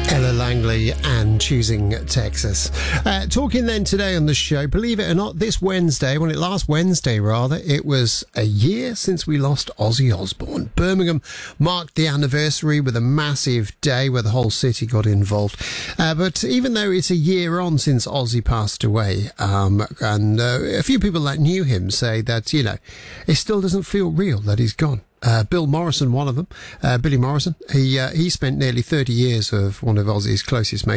Ella Langley and Choosing Texas. Talking then today on the show, believe it or not, this Wednesday, last Wednesday rather, it was a year since we lost Ozzy Osbourne. Birmingham marked the anniversary with a massive day where the whole city got involved. But even though it's a year on since Ozzy passed away, and a few people that knew him say that, it still doesn't feel real that he's gone. Bill Morrison, one of them, Billy Morrison, he spent nearly 30 years of one of Ozzy's closest mates.